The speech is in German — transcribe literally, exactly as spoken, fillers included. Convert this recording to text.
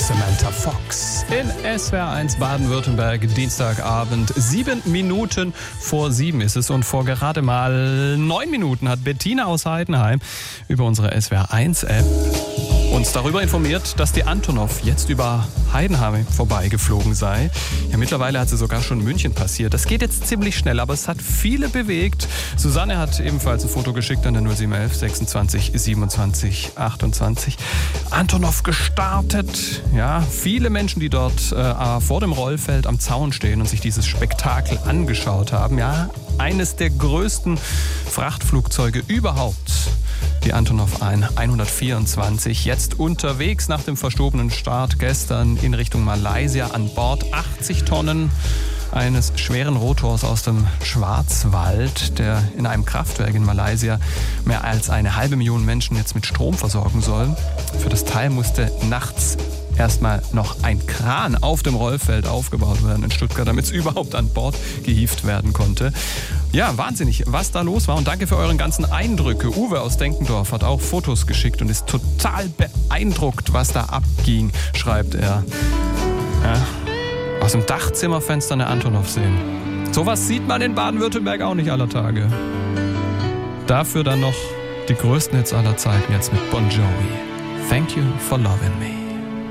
Samantha Fox in S W R eins Baden-Württemberg, Dienstagabend. Sieben Minuten vor sieben ist es und vor gerade mal neun Minuten hat Bettina aus Heidenheim über unsere S W R eins App uns darüber informiert, dass die Antonov jetzt über Heidenheim vorbeigeflogen sei. Ja, mittlerweile hat sie sogar schon München passiert. Das geht jetzt ziemlich schnell, aber es hat viele bewegt. Susanne hat ebenfalls ein Foto geschickt an der null sieben elf sechsundzwanzig siebenundzwanzig achtundzwanzig. Antonov gestartet. Ja, viele Menschen, die dort äh, vor dem Rollfeld am Zaun stehen und sich dieses Spektakel angeschaut haben. Ja, eines der größten Frachtflugzeuge überhaupt. Die Antonov hundertvierundzwanzig, jetzt unterwegs nach dem verschobenen Start gestern in Richtung Malaysia an Bord. achtzig Tonnen eines schweren Rotors aus dem Schwarzwald, der in einem Kraftwerk in Malaysia mehr als eine halbe Million Menschen jetzt mit Strom versorgen soll. Für das Teil musste nachts erstmal noch ein Kran auf dem Rollfeld aufgebaut werden in Stuttgart, damit es überhaupt an Bord gehievt werden konnte. Ja, wahnsinnig, was da los war. Und danke für euren ganzen Eindrücke. Uwe aus Denkendorf hat auch Fotos geschickt und ist total beeindruckt, was da abging, schreibt er. Ja, aus dem Dachzimmerfenster eine Antonov sehen. Sowas sieht man in Baden-Württemberg auch nicht aller Tage. Dafür dann noch die größten Hits aller Zeiten jetzt mit Bon Jovi. Thank you for loving me.